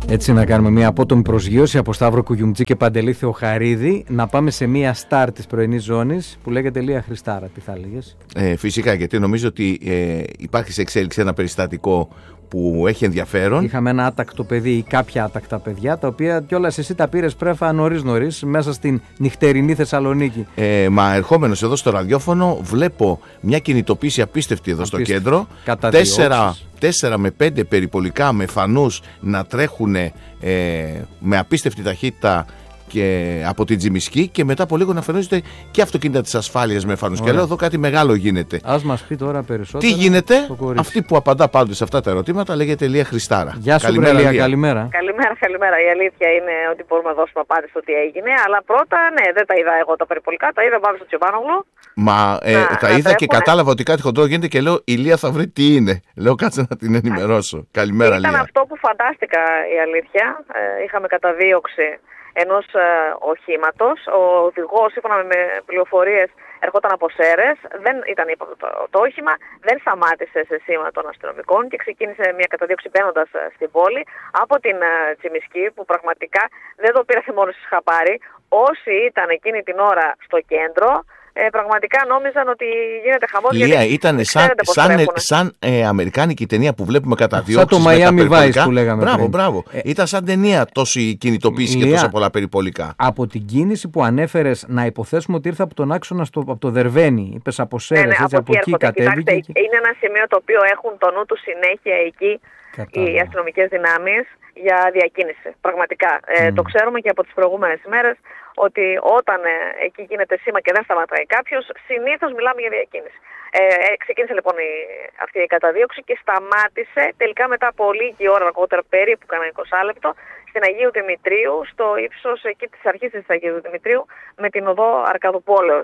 Έτσι να κάνουμε μια απότομη προσγείωση από Σταύρο Κουγιουμτζή και Παντελή Θεοχαρίδη, να πάμε σε μια στάρ της πρωινής ζώνης που λέγεται Λία Χριστάρα. Τι θα έλεγες? Φυσικά, γιατί νομίζω ότι υπάρχει σε εξέλιξη ένα περιστατικό που έχει ενδιαφέρον. Είχαμε ένα άτακτο παιδί ή κάποια άτακτα παιδιά, τα οποία κιόλας εσύ τα πήρες πρέφα νωρίς μέσα στην νυχτερινή Θεσσαλονίκη. Μα ερχόμενος εδώ στο ραδιόφωνο βλέπω μια κινητοποίηση απίστευτη εδώ στο κέντρο. 4 με 5 περιπολικά με φανούς να τρέχουν με απίστευτη ταχύτητα και από την Τζιμισκή και μετά από λίγο να φανίζονται και αυτοκίνητα της ασφάλειας με φανούς. Και λέω εδώ κάτι μεγάλο γίνεται. Ας μας πει τώρα περισσότερο. Τι γίνεται? Αυτή που απαντά πάντως σε αυτά τα ερωτήματα λέγεται Λία Χριστάρα. Γεια σου, καλημέρα, Λία. Καλημέρα. Η αλήθεια είναι ότι μπορούμε να δώσουμε απάντηση στο τι έγινε. Αλλά πρώτα, ναι, δεν τα είδα εγώ τα περιπολικά. Τα είδα πάνω στο Τσιμπάνογλου. Τα είδα και κατάλαβα ότι κάτι χοντρό γίνεται και λέω η Λία θα βρει τι είναι. Λέω κάτσε να την ενημερώσω. Καλημέρα, Λία. Ήταν αυτό που φαντάστηκα η αλήθεια. Είχαμε καταδίωξη ενός οχήματος. Ο οδηγός, σύμφωνα με πληροφορίες, ερχόταν από Σέρρες, δεν ήταν το όχημα, δεν σταμάτησε σε σήμα των αστυνομικών και ξεκίνησε μια καταδίωξη μπαίνοντας στην πόλη από την Τσιμισκή, που πραγματικά δεν το πήρασε μόνο στις χαπάρι. Όσοι ήταν εκείνη την ώρα στο κέντρο, πραγματικά νόμιζαν ότι γίνεται χαμός. Λία, ήταν σαν αμερικάνικη ταινία που βλέπουμε καταδιώξεις. Σαν το Miami Vice που λέγαμε. Μπράβο. Ήταν σαν ταινία τόση κινητοποίηση και τόσα πολλά περιπολικά. Από την κίνηση που ανέφερες, να υποθέσουμε ότι ήρθε από τον άξονα από το Δερβένι. Είπες από Σέρρες, έτσι, από εκεί κατέβηκε. Είναι ένα σημείο το οποίο έχουν το νου του συνέχεια εκεί οι αστυνομικές δυνάμεις για διακίνηση. Πραγματικά. Το ξέρουμε και από τις προηγούμενες ημέρες, ότι όταν εκεί γίνεται σήμα και δεν σταματάει κάποιος, συνήθως μιλάμε για διακίνηση. Ξεκίνησε λοιπόν αυτή η καταδίωξη και σταμάτησε τελικά μετά από λίγη ώρα αργότερα, περίπου κανένα 20 λεπτό, στην Αγίου Δημητρίου, στο ύψος εκεί της αρχής της Αγίου Δημητρίου, με την οδό Αρκαδουπόλεως.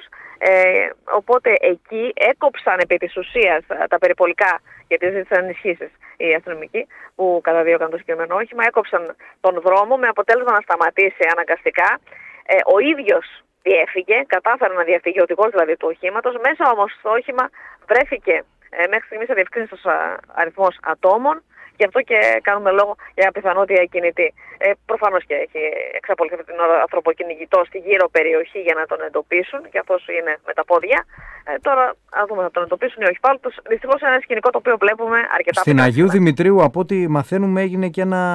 Οπότε εκεί έκοψαν επί της ουσίας τα περιπολικά, γιατί ζήτησαν ενισχύσεις οι αστυνομικοί που καταδίωκαν το συγκεκριμένο όχημα, έκοψαν τον δρόμο με αποτέλεσμα να σταματήσει αναγκαστικά. Ο ίδιος διέφυγε, κατάφερε να διαφύγει, ο οδηγός δηλαδή του οχήματος. Μέσα όμως στο όχημα βρέθηκε μέχρι στιγμής αδιευκρίνητος αριθμός ατόμων, γι' αυτό και κάνουμε λόγο για πιθανότητα κινητή. Προφανώς και έχει εξαπολυθεί την ώρα ανθρωποκυνηγητό στη γύρω περιοχή για να τον εντοπίσουν, και αυτός είναι με τα πόδια. Τώρα, αν δούμε, θα τον εντοπίσουν ή όχι. Πάλι δυστυχώς είναι ένα σκηνικό το οποίο βλέπουμε αρκετά. Στην Αγίου Δημητρίου, από ό,τι μαθαίνουμε, έγινε και ένα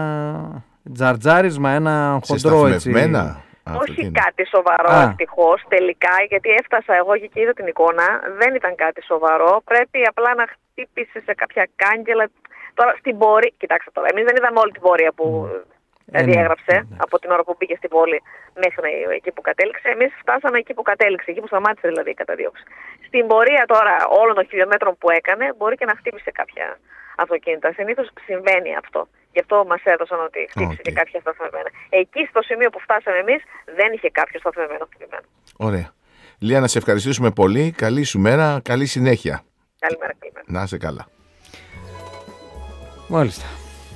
τζαρτζάρισμα, ένα χοντρό έτσι. Όχι κάτι σοβαρό ευτυχώς τελικά, γιατί έφτασα εγώ εκεί και είδα την εικόνα. Δεν ήταν κάτι σοβαρό. Πρέπει απλά να χτύπησε σε κάποια κάγκελα. Τώρα στην πορεία, κοιτάξτε τώρα, εμείς δεν είδαμε όλη την πορεία που διέγραψε από την ώρα που μπήκε στην πόλη μέχρι εκεί που κατέληξε. Εμείς φτάσαμε εκεί που κατέληξε, εκεί που σταμάτησε δηλαδή η καταδίωξη. Στην πορεία τώρα όλων των χιλιόμετρων που έκανε, μπορεί και να χτύπησε κάποια αυτοκίνητα. Συνήθως συμβαίνει αυτό. Γι' αυτό μας έδωσαν ότι χτύπησε και κάποια σταθμευμένα. Εκεί στο σημείο που φτάσαμε εμείς δεν είχε κάποιο σταθμευμένο χτυπημένο. Ωραία. Λία, να σε ευχαριστήσουμε πολύ. Καλή σου μέρα, καλή συνέχεια. Καλημέρα. Να είσαι καλά. Μάλιστα.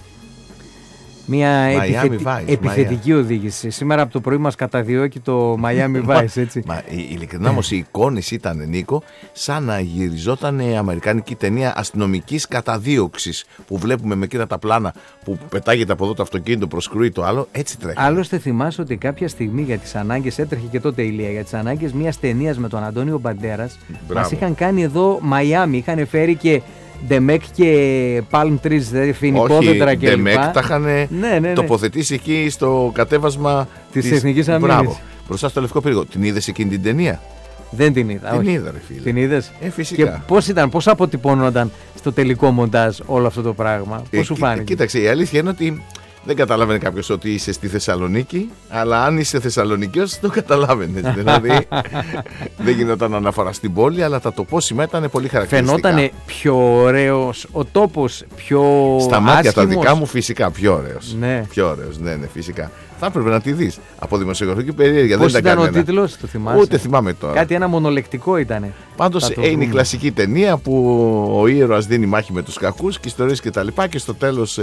Μια επιθετική οδήγηση. Σήμερα από το πρωί μας καταδιώκει το Miami Vice, έτσι. Ειλικρινά όμως οι εικόνες ήταν, Νίκο, σαν να γυριζόταν αμερικάνικη ταινία αστυνομικής καταδίωξης που βλέπουμε με εκείνα τα πλάνα που πετάγεται από εδώ το αυτοκίνητο, προσκρούει το άλλο, έτσι τρέχει. Άλλωστε θυμάσαι ότι κάποια στιγμή για τις ανάγκες, έτρεχε και τότε η Λία, για τις ανάγκες μιας ταινίας με τον Αντώνιο Μπαντέρας, μας είχαν κάνει εδώ Miami, είχαν φέρει και Ντεμέκ και Palm Trees, δηλαδή φοινικόδεντρα κλπ. Ντεμέκ τα είχαν τοποθετήσει εκεί στο κατέβασμα της Εθνικής Αμήνης. Μπροστά στο Λευκό Πύργο. Την είδες εκείνη την ταινία? Δεν την είδα. Την είδα, ρε φίλε. Την είδες? Φυσικά. Και πώς ήταν, πώς αποτυπώνονταν στο τελικό μοντάζ όλο αυτό το πράγμα? Πώς σου φάνηκε? Κοίταξε, η αλήθεια είναι ότι δεν καταλάβαινε κάποιος ότι είσαι στη Θεσσαλονίκη, αλλά αν είσαι Θεσσαλονικιός το καταλάβαινε. Δηλαδή δεν γινόταν αναφορά στην πόλη, αλλά τα τοπόσημα ήταν πολύ χαρακτηριστικά. Φαινότανε πιο ωραίος ο τόπος, πιο στα μάτια άσχημος. Τα δικά μου φυσικά πιο ωραίος. Ναι. Πιο ωραίος, ναι, φυσικά. Θα έπρεπε να τη δεις από δημοσιογραφική περιέργεια. Πώς δεν ήταν ο τίτλος, το θυμάσαι? Ούτε θυμάμαι τώρα. Κάτι ένα μονολεκτικό ήτανε. Πάντως είναι η κλασική ταινία που ο ήρωας δίνει μάχη με τους κακούς και ιστορίες και τα λοιπά, και στο τέλος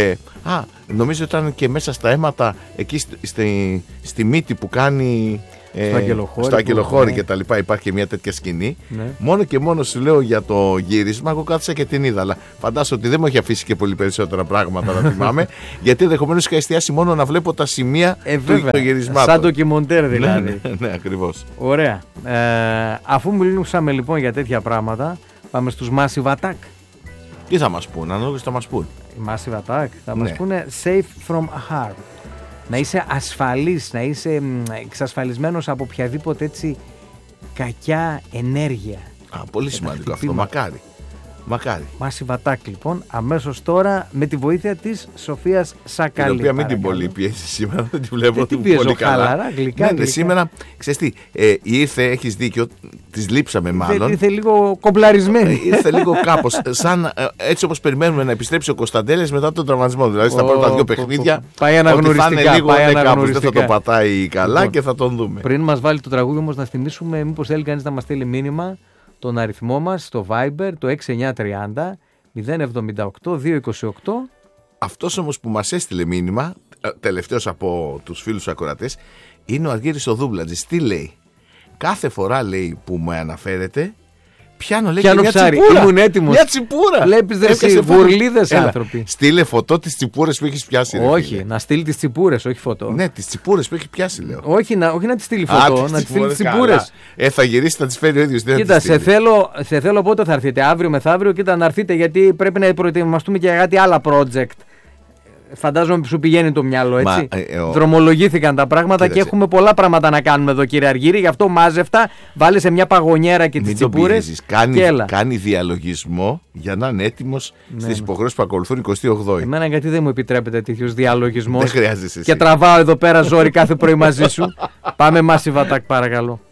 νομίζω ήταν και μέσα στα αίματα εκεί στη μύτη που κάνει στο Αγγελοχώρι και τα λοιπά, υπάρχει και μια τέτοια σκηνή. Ναι. Μόνο και μόνο σου λέω για το γύρισμα, εγώ κάθισα και την είδα. Αλλά φαντάζομαι ότι δεν μου έχει αφήσει και πολύ περισσότερα πράγματα να θυμάμαι, γιατί ενδεχομένως είχα εστιάσει μόνο να βλέπω τα σημεία του γυρισμάτων. Σαν ντοκιμοντέρ δηλαδή. Ναι, ακριβώς. Ωραία. Αφού μιλούσαμε λοιπόν για τέτοια πράγματα, πάμε στους Massive Attack. Τι θα μας πούν, ανάλογα θα μας πούν. Οι Massive Attack θα μας πούνε safe from harm. Να είσαι ασφαλής, να είσαι εξασφαλισμένος από οποιαδήποτε έτσι κακιά ενέργεια. Πολύ σημαντικό αυτό, μακάρι. Massive Attack λοιπόν, αμέσως τώρα με τη βοήθεια της Σοφίας Σακαλή. Η οποία μην την πολύ πιέσει σήμερα, δεν τη βλέπω πολύ καλά. Γλυκά. Σήμερα, ξέρεις τι, ήρθε, έχεις δίκιο, της λείψαμε μάλλον. Ήρθε λίγο κομπλαρισμένη. Ήρθε λίγο κάπως, σαν έτσι όπως περιμένουμε να επιστρέψει ο Κωνσταντέλης μετά τον τραυματισμό. Δηλαδή στα πρώτα 2 παιχνίδια, πάει αναγνωριστικά. Κάπως δεν θα το πατάει καλά και θα τον δούμε. Πριν μας βάλει το τραγούδι όμως να θυμίσουμε, μήπως θέλει κανείς να μας στείλει μήνυμα. Τον αριθμό μας στο Viber, το 6930 078 228. Αυτός όμως που μας έστειλε μήνυμα, τελευταίος από τους φίλους ακροατές, είναι ο Αργύρης ο Δούμπλατζης. Τι λέει? Κάθε φορά λέει που με αναφέρεται, πιάνω λέει και μια τσιπούρα. Ήμουν έτοιμος. Μια τσιπούρα. Βλέπεις εσύ βουρλίδες άνθρωποι. Στείλε φωτό τις τσιπούρες που έχεις πιάσει. Όχι, να στείλει τις τσιπούρες, όχι φωτό. Ναι, τις τσιπούρες που έχει πιάσει, λέω. Όχι να τη στείλει φωτό, να τη στείλει τις τσιπούρες. Θα γυρίσει, θα τις φέρει ο ίδιος. Κοίτα, σε θέλω πότε θα έρθετε, αύριο μεθαύριο, κοίτα να έρθετε, γιατί πρέπει να προετοιμαστούμε και για κάτι άλλα project. Φαντάζομαι σου πηγαίνει το μυαλό, έτσι. Δρομολογήθηκαν τα πράγματα. Κοίταξε. Και έχουμε πολλά πράγματα να κάνουμε εδώ, κύριε Αργύρη. Γι' αυτό μάζευτα, βάλε σε μια παγωνιέρα και τις τσιπούρες. Κάνει διαλογισμό για να είναι έτοιμος στις υποχρεώσεις που ακολουθούν 28η. Εμένα γιατί δεν μου επιτρέπεται τέτοιος διαλογισμός. Δεν χρειάζεσαι. Και τραβάω εδώ πέρα ζόρι κάθε πρωί μαζί σου. Πάμε Massive Attack, παρακαλώ.